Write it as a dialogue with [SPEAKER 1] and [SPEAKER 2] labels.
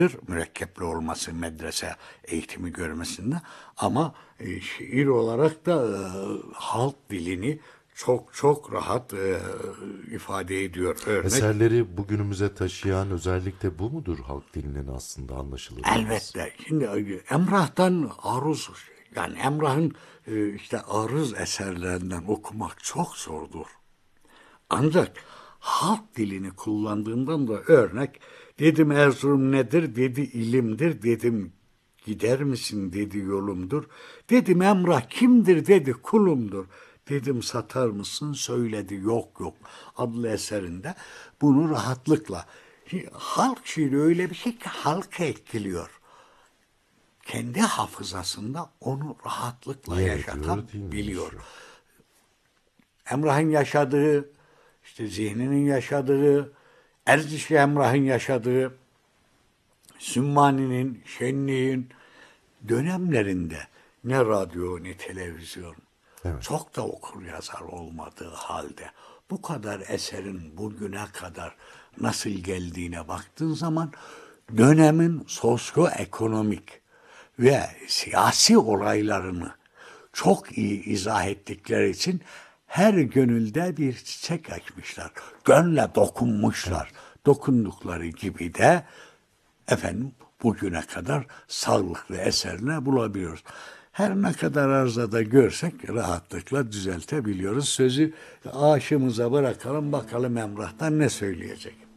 [SPEAKER 1] mürekkepli olması medrese eğitimi görmesinde ama şiir olarak da halk dilini çok çok rahat ifade ediyor. Örnek
[SPEAKER 2] Eserleri bugünümüze taşıyan özellikle bu mudur halk dilinin aslında anlaşılır olması?
[SPEAKER 1] elbette. Şimdi Emrah'tan aruz yani Emrah'ın işte aruz eserlerinden okumak çok zordur. Ancak halk dilini kullandığından da örnek dedim Erzurum nedir dedi ilimdir dedim gider misin dedi yolumdur dedim Emrah kimdir dedi kulumdur dedim satar mısın söyledi yok yok adlı eserinde bunu rahatlıkla halk şiiri öyle bir şey ki halka etkiliyor. Kendi hafızasında onu rahatlıkla
[SPEAKER 2] Yer ediyor değil mi
[SPEAKER 1] yaşatabiliyor.
[SPEAKER 2] yaşıyor?
[SPEAKER 1] Emrah'ın yaşadığı, işte zihninin yaşadığı, Erziş Emrah'ın yaşadığı, Sümmani'nin, Şenlik'in dönemlerinde ne radyo ne televizyon,
[SPEAKER 2] Evet.
[SPEAKER 1] çok da okur yazar olmadığı halde bu kadar eserin bugüne kadar nasıl geldiğine baktığın zaman dönemin sosyoekonomik ve siyasi olaylarını çok iyi izah ettikleri için her gönülde bir çiçek açmışlar. Gönle dokunmuşlar. Dokundukları gibi de efendim bugüne kadar sağlıklı eserler bulabiliyoruz. Her ne kadar arzada görsek rahatlıkla düzeltebiliyoruz. Sözü aşımıza bırakalım bakalım Emrah'tan ne söyleyecek.